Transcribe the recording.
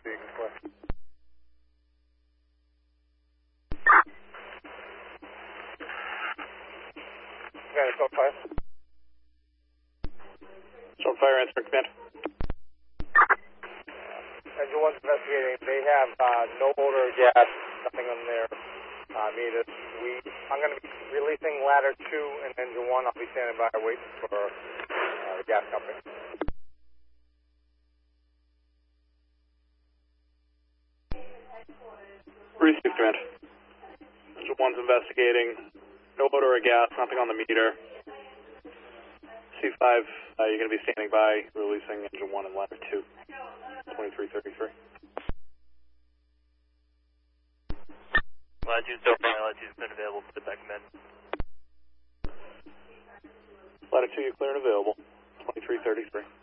so you can collect. Okay, it's on fire. Short fire, answer command. Engine 1's investigating. They have no odor of gas, nothing on their meters. I'm going to be releasing ladder 2 and engine 1. I'll be standing by waiting for the gas company. Receive command. Engine 1's investigating. No odor of gas, nothing on the meter. C5, you're going to be standing by, releasing engine 1 and ladder 2. 2333. Latitude so far, latitude's been available for the back command. Ladder 2, you clear and available. 2333.